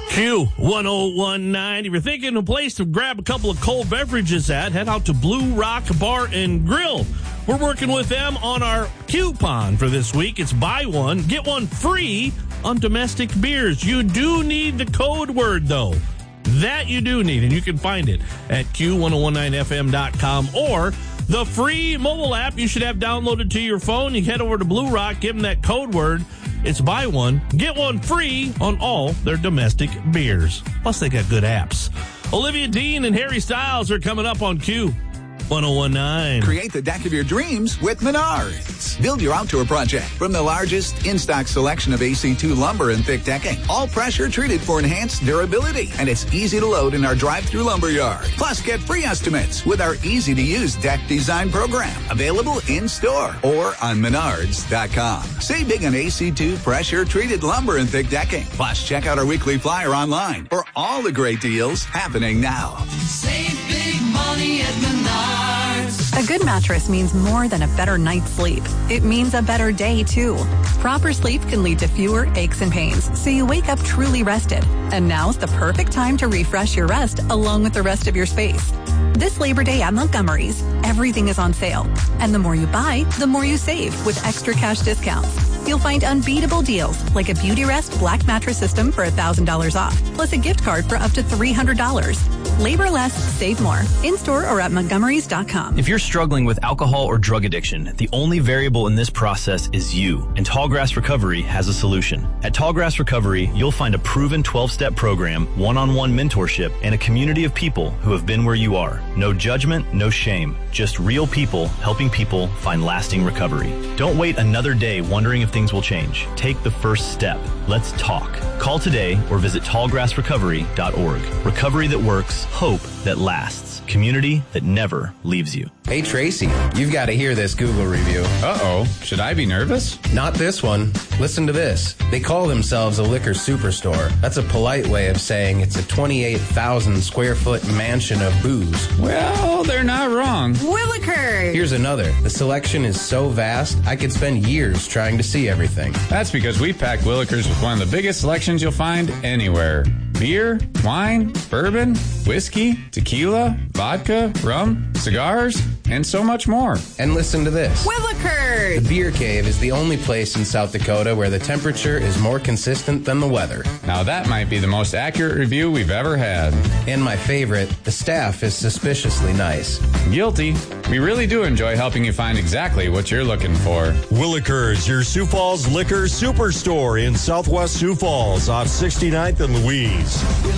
Q1019. If you're thinking of a place to grab a couple of cold beverages at, head out to Blue Rock Bar and Grill. We're working with them on our coupon for this week. It's buy one, get one free on domestic beers. You do need the code word, though. That you do need, and you can find it at Q1019FM.com or the free mobile app you should have downloaded to your phone. You head over to Blue Rock, give them that code word. It's buy one, get one free on all their domestic beers. Plus, they got good apps. Olivia Dean and Harry Styles are coming up on Q1019. Create the deck of your dreams with Menards. Build your outdoor project from the largest in-stock selection of AC2 lumber and thick decking. All pressure treated for enhanced durability. And it's easy to load in our drive-through lumber yard. Plus, get free estimates with our easy-to-use deck design program. Available in-store or on Menards.com. Save big on AC2 pressure-treated lumber and thick decking. Plus, check out our weekly flyer online for all the great deals happening now. Save big money at Menards. A good mattress means more than a better night's sleep. It means a better day, too. Proper sleep can lead to fewer aches and pains, so you wake up truly rested. And now's the perfect time to refresh your rest along with the rest of your space. This Labor Day at Montgomery's, everything is on sale. And the more you buy, the more you save with extra cash discounts. You'll find unbeatable deals like a Beautyrest Black Mattress System for $1,000 off, plus a gift card for up to $300. Labor less, save more. In-store or at Montgomerys.com. If you're struggling with alcohol or drug addiction, the only variable in this process is you, and Tallgrass Recovery has a solution. At Tallgrass Recovery, you'll find a proven 12-step program, one-on-one mentorship, and a community of people who have been where you are. No judgment, no shame, just real people helping people find lasting recovery. Don't wait another day wondering if things will change. Take the first step. Let's talk. Call today or visit tallgrassrecovery.org. Recovery that works, hope that lasts, community that never leaves you. Hey, Tracy, you've got to hear this Google review. Uh-oh, should I be nervous? Not this one. Listen to this. They call themselves a liquor superstore. That's a polite way of saying it's a 28,000 square foot mansion of booze. Well, they're not wrong. Willikers! Here's another. The selection is so vast, I could spend years trying to see everything. That's because we packed Willikers with one of the biggest selections you'll find anywhere. Beer, wine, bourbon, whiskey, tequila, vodka, rum, cigars, and so much more. And listen to this. Willikers! The Beer Cave is the only place in South Dakota where the temperature is more consistent than the weather. Now that might be the most accurate review we've ever had. And my favorite, the staff is suspiciously nice. Guilty. We really do enjoy helping you find exactly what you're looking for. Willikers, your Sioux Falls liquor superstore in Southwest Sioux Falls off 69th and Louise.